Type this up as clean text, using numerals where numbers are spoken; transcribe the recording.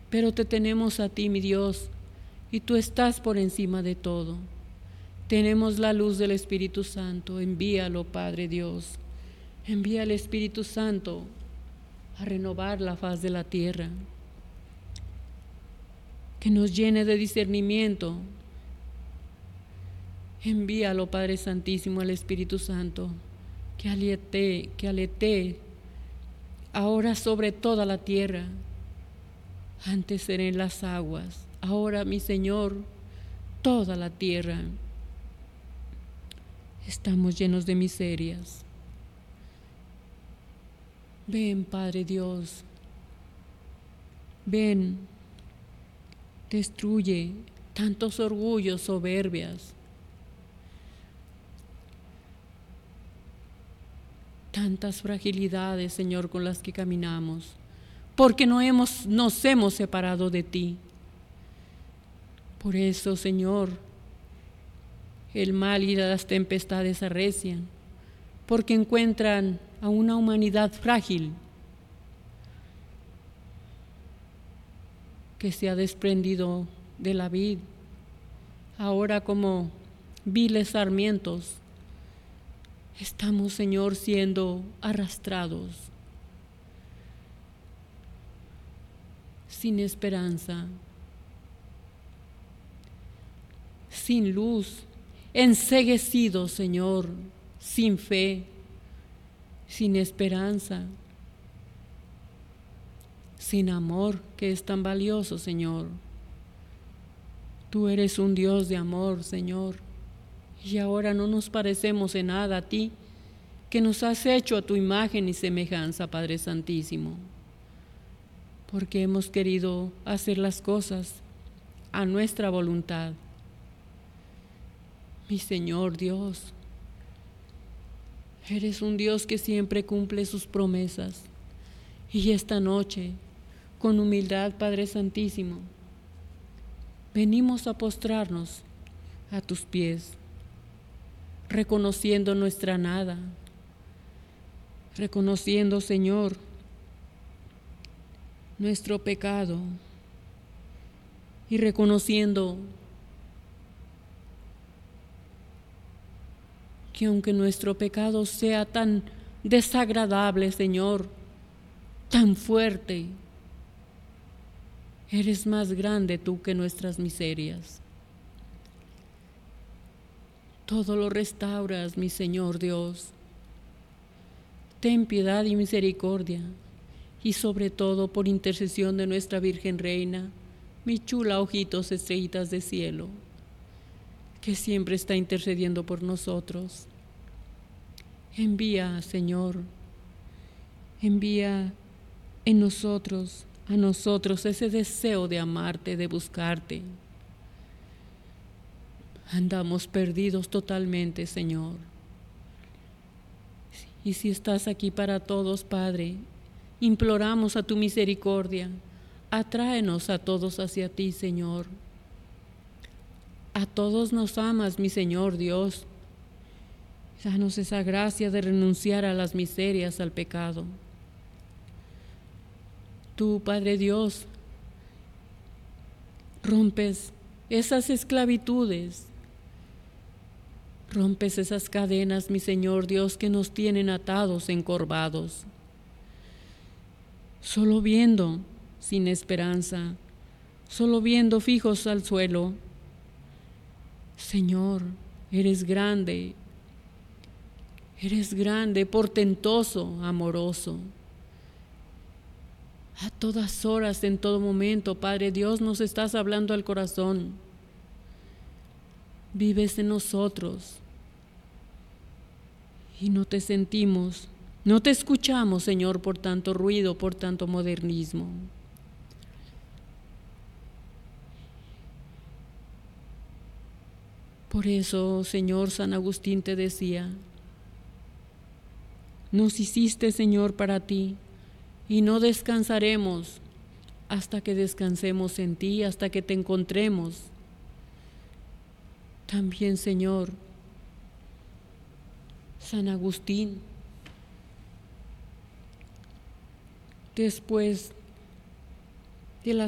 pero te tenemos a ti, mi Dios, y tú estás por encima de todo. Tenemos la luz del Espíritu Santo, envíalo, Padre Dios. Envía al Espíritu Santo a renovar la faz de la tierra, que nos llene de discernimiento. Envíalo, Padre Santísimo, al Espíritu Santo, que aletee ahora sobre toda la tierra. Antes eran las aguas, ahora, mi Señor, toda la tierra. Estamos llenos de miserias. Ven, Padre Dios, ven, destruye tantos orgullos, soberbias, tantas fragilidades, Señor, con las que caminamos, porque nos hemos separado de ti. Por eso, Señor, el mal y las tempestades arrecian, porque encuentran a una humanidad frágil que se ha desprendido de la vid, ahora como viles sarmientos. Estamos, Señor, siendo arrastrados, sin esperanza, sin luz, enceguecidos, Señor, sin fe, sin esperanza, sin amor, que es tan valioso, Señor. Tú eres un Dios de amor, Señor, y ahora no nos parecemos en nada a ti, que nos has hecho a tu imagen y semejanza, Padre Santísimo, porque hemos querido hacer las cosas a nuestra voluntad. Mi Señor Dios, eres un Dios que siempre cumple sus promesas, y esta noche, con humildad, Padre Santísimo, venimos a postrarnos a tus pies, reconociendo nuestra nada, reconociendo, Señor, nuestro pecado y reconociendo que aunque nuestro pecado sea tan desagradable, Señor, tan fuerte, eres más grande tú que nuestras miserias. Todo lo restauras, mi Señor Dios. Ten piedad y misericordia, y sobre todo por intercesión de nuestra Virgen Reina, mi chula ojitos estrellitas de cielo, que siempre está intercediendo por nosotros. Envía, Señor, envía en nosotros, a nosotros, ese deseo de amarte, de buscarte. Andamos perdidos totalmente, Señor. Y si estás aquí para todos, Padre, imploramos a tu misericordia. Atráenos a todos hacia ti, Señor. A todos nos amas, mi Señor Dios. Danos esa gracia de renunciar a las miserias, al pecado. Tú, Padre Dios, rompes esas esclavitudes, rompes esas cadenas, mi Señor Dios, que nos tienen atados, encorvados, solo viendo sin esperanza, solo viendo fijos al suelo. Señor, eres grande, portentoso, amoroso. A todas horas, en todo momento, Padre Dios, nos estás hablando al corazón. Vives en nosotros y no te sentimos, no te escuchamos, Señor, por tanto ruido, por tanto modernismo. Por eso, Señor, San Agustín te decía, nos hiciste, Señor, para ti, y no descansaremos hasta que descansemos en ti, hasta que te encontremos. También, Señor, San Agustín, después